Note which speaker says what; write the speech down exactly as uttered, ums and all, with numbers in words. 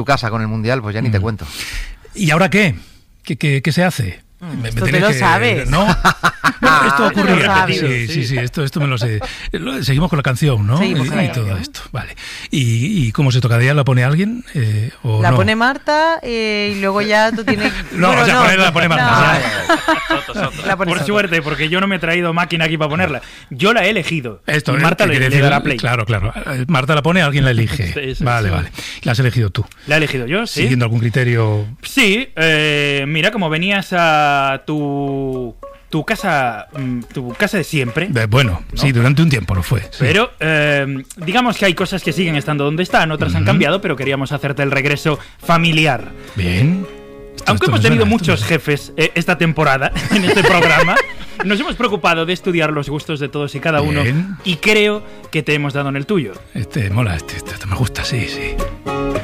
Speaker 1: tu casa con el Mundial, pues ya ni
Speaker 2: Mm.
Speaker 1: te cuento.
Speaker 2: ¿Y ahora qué? ¿Qué, qué, qué se hace?
Speaker 3: Mm, esto te lo que... sabes.
Speaker 2: ¿No? Bueno, esto ocurrirá.
Speaker 3: Sí,
Speaker 2: sí, sí, sí, esto, esto me lo sé. Seguimos con la canción, ¿no?
Speaker 3: Seguimos
Speaker 2: y,
Speaker 3: con la
Speaker 2: y
Speaker 3: canción.
Speaker 2: todo esto, vale. ¿Y, y cómo se toca? ¿La pone alguien? Eh, o
Speaker 3: la
Speaker 2: no?
Speaker 3: pone Marta eh, y luego ya tú tienes...
Speaker 2: No,
Speaker 3: bueno,
Speaker 2: o sea,
Speaker 3: no,
Speaker 2: ponerla la pone Marta.
Speaker 3: no. La pone
Speaker 4: Por
Speaker 3: Soto.
Speaker 4: suerte, porque yo no me he traído máquina aquí para ponerla. Yo la he elegido.
Speaker 2: Esto,
Speaker 4: y Marta
Speaker 2: ¿qué
Speaker 4: le,
Speaker 2: quiere
Speaker 4: le
Speaker 2: decir?
Speaker 4: dará play.
Speaker 2: Claro, claro. Marta la pone, alguien la elige.
Speaker 4: Sí, sí,
Speaker 2: vale,
Speaker 4: sí.
Speaker 2: vale. La has elegido tú.
Speaker 4: La he elegido yo, sí.
Speaker 2: Siguiendo algún criterio.
Speaker 4: Sí, eh, mira, como venías a tu tu casa mm, tu casa de siempre.
Speaker 2: Eh, bueno,
Speaker 4: ¿no?
Speaker 2: sí, durante un tiempo lo fue. Sí.
Speaker 4: Pero eh, digamos que hay cosas que siguen estando donde están, otras
Speaker 2: Ujú.
Speaker 4: han cambiado, pero queríamos hacerte el regreso familiar.
Speaker 2: Bien. Esto-
Speaker 4: Aunque
Speaker 2: esto
Speaker 4: hemos
Speaker 2: me
Speaker 4: tenido
Speaker 2: suena,
Speaker 4: muchos
Speaker 2: esto
Speaker 4: jefes eh, esta temporada en este programa, nos hemos preocupado de estudiar los gustos de todos y cada uno
Speaker 2: Bien.
Speaker 4: y creo que te hemos dado en el tuyo.
Speaker 2: me- Este mola, este, este me gusta, sí, sí.